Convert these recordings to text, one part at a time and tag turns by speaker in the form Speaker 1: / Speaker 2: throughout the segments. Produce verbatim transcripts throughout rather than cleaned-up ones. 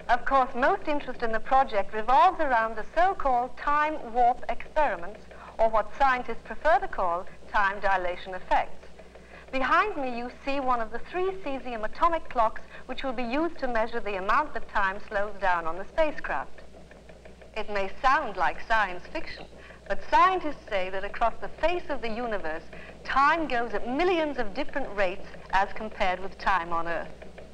Speaker 1: Of course, most interest in the project revolves around the so-called time warp experiments, or what scientists prefer to call time dilation effects. Behind me, you see one of the three cesium atomic clocks which will be used to measure the amount that time slows down on the spacecraft. It may sound like science fiction, but scientists say that across the face of the universe, time goes at millions of different rates as compared with time on Earth.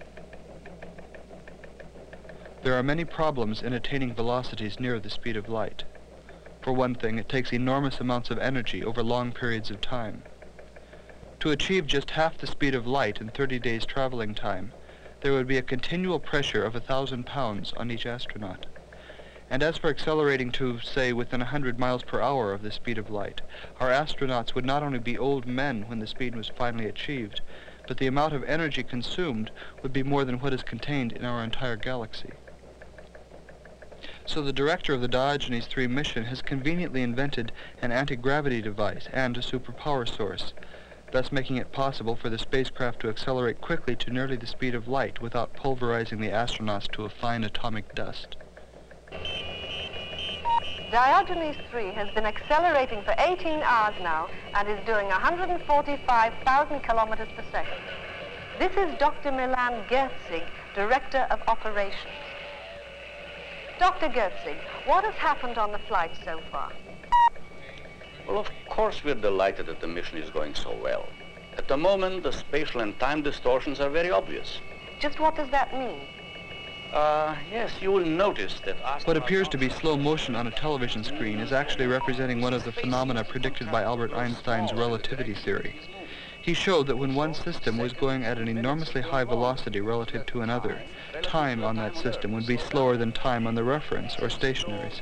Speaker 2: There are many problems in attaining velocities near the speed of light. For one thing, it takes enormous amounts of energy over long periods of time. To achieve just half the speed of light in thirty days traveling time, there would be a continual pressure of a thousand pounds on each astronaut. And as for accelerating to, say, within one hundred miles per hour of the speed of light, our astronauts would not only be old men when the speed was finally achieved, but the amount of energy consumed would be more than what is contained in our entire galaxy. So the director of the Diogenes three mission has conveniently invented an anti-gravity device and a superpower source, thus making it possible for the spacecraft to accelerate quickly to nearly the speed of light without pulverizing the astronauts to a fine atomic dust.
Speaker 1: Diogenes three has been accelerating for eighteen hours now and is doing one hundred forty-five thousand kilometers per second. This is Doctor Milan Gerzig, Director of Operations. Doctor Gerzig, what has happened on the flight so far?
Speaker 3: Well, of course we're delighted that the mission is going so well. At the moment, the spatial and time distortions are very obvious.
Speaker 1: Just what does that mean?
Speaker 3: Uh, yes, you will notice that...
Speaker 2: What appears to be slow motion on a television screen is actually representing one of the phenomena predicted by Albert Einstein's relativity theory. He showed that when one system was going at an enormously high velocity relative to another, time on that system would be slower than time on the reference or stationary system.